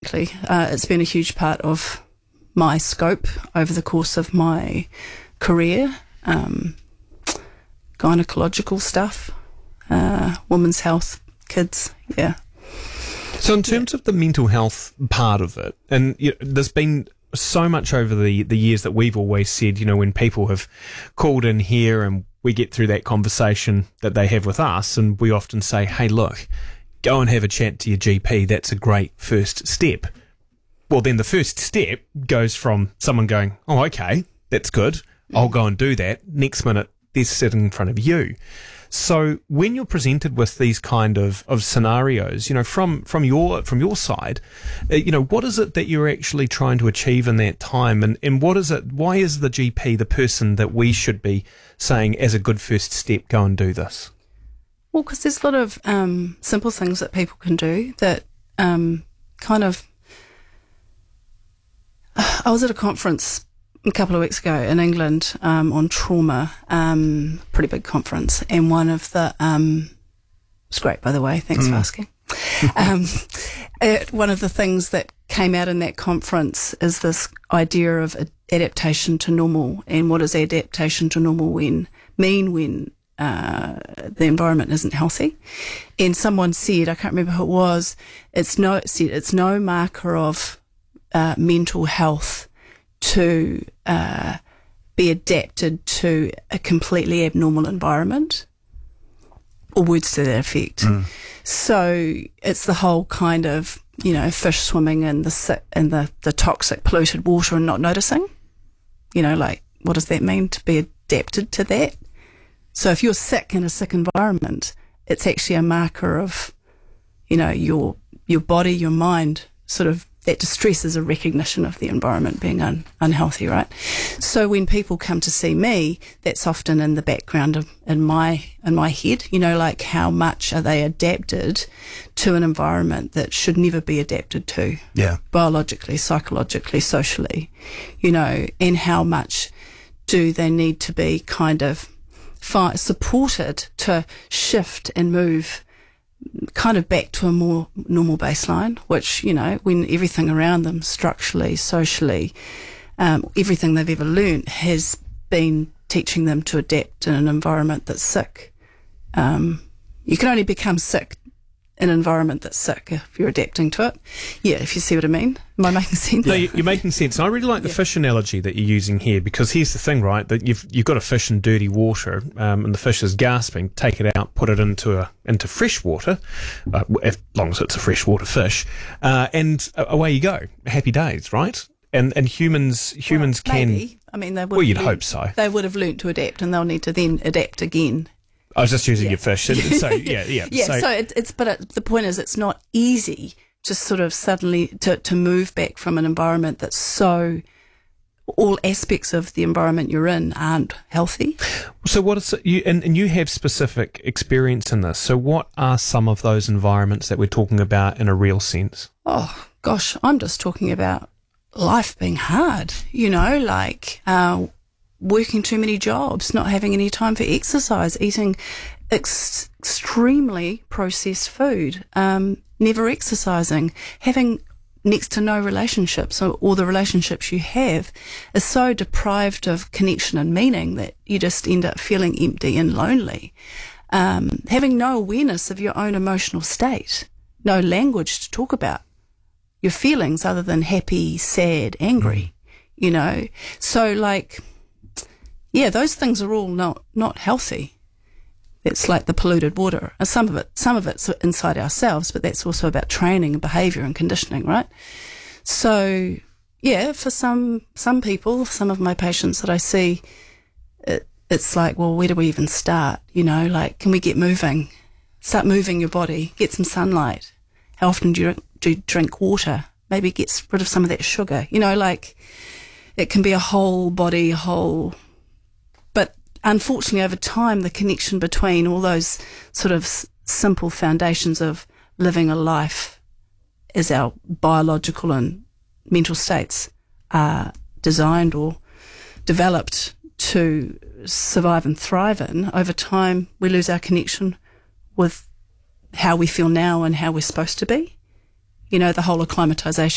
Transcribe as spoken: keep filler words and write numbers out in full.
exactly. Uh, it's been a huge part of my scope over the course of my career. Um, gynecological stuff, uh, women's health, kids, yeah. So in terms yeah. of the mental health part of it, and you know, there's been so much over the, the years that we've always said, you know, when people have called in here and we get through that conversation that they have with us, and we often say, hey, look, go and have a chat to your G P. That's a great first step. Well, then the first step goes from someone going, oh, okay, that's good. I'll go and do that. Next minute, they're sitting in front of you. So when you're presented with these kind of, of scenarios, you know, from, from your from your side, uh, you know, what is it that you're actually trying to achieve in that time? And, and what is it, why is the G P the person that we should be saying as a good first step, go and do this? Well, because there's a lot of um, simple things that people can do that um, kind of... I was at a conference a couple of weeks ago in England um, on trauma, um, pretty big conference, and one of the... Um, it's great, by the way, thanks mm. for asking. um, it, one of the things that came out in that conference is this idea of adaptation to normal, and what does adaptation to normal when mean when uh, the environment isn't healthy. And someone said, I can't remember who it was, it's no, it said, it's no marker of uh, mental health to uh, be adapted to a completely abnormal environment, or words to that effect. Mm. So it's the whole kind of, you know, fish swimming in the in the, the toxic polluted water and not noticing. You know, like, what does that mean to be adapted to that? So if you're sick in a sick environment, it's actually a marker of, you know, your your body, your mind, sort of, that distress is a recognition of the environment being un, unhealthy, right? So when people come to see me, that's often in the background of in my in my head, you know, like how much are they adapted to an environment that should never be adapted to, yeah, biologically, psychologically, socially, you know, and how much do they need to be kind of fi- supported to shift and move kind of back to a more normal baseline, which, you know, when everything around them structurally, socially, um, everything they've ever learned has been teaching them to adapt in an environment that's sick. Um, you can only become sick in an environment that's sick if you're adapting to it. Yeah, if you see what I mean. Am I making sense? No, you're making sense. And I really like the yeah. fish analogy that you're using here, because here's the thing, right? That you've you've got a fish in dirty water, um, and the fish is gasping. Take it out, put it into a into fresh water, uh, as long as it's a freshwater fish, uh, and away you go. Happy days, right? And and humans humans well, can. Maybe. I mean, they would. Well, you'd learned, hope so. They would have learnt to adapt, and they'll need to then adapt again. I was just using yeah. your fish. So, yeah, yeah. yeah, so, so it, it's, but it, the point is, it's not easy to sort of suddenly, to, to move back from an environment that's so, all aspects of the environment you're in aren't healthy. So what is, you, and, and you have specific experience in this. So what are some of those environments that we're talking about in a real sense? Oh, gosh, I'm just talking about life being hard, you know, like, uh, working too many jobs, not having any time for exercise, eating ex- extremely processed food, um, never exercising, having next to no relationships, or, or the relationships you have are so deprived of connection and meaning that you just end up feeling empty and lonely. Um, having no awareness of your own emotional state, no language to talk about your feelings other than happy, sad, angry, you know. So, like... yeah, those things are all not, not healthy. It's like the polluted water. And some of it, some of it's inside ourselves, but that's also about training and behaviour and conditioning, right? So, yeah, for some some people, some of my patients that I see, it, it's like, well, where do we even start? You know, like, can we get moving? Start moving your body, get some sunlight. How often do you, do you drink water? Maybe get rid of some of that sugar. You know, like, it can be a whole body, whole... Unfortunately, over time, the connection between all those sort of s- simple foundations of living a life as our biological and mental states are designed or developed to survive and thrive in, over time, we lose our connection with how we feel now and how we're supposed to be. You know, the whole acclimatisation